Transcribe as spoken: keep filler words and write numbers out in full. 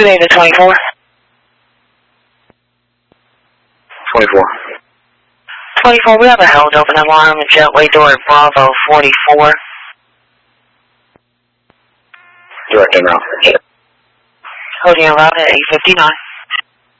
Today the twenty-four. twenty-four. twenty-four, we have a held open alarm at Jetway door at Bravo forty-four. Direct en route. Holding en route at eight fifty-nine.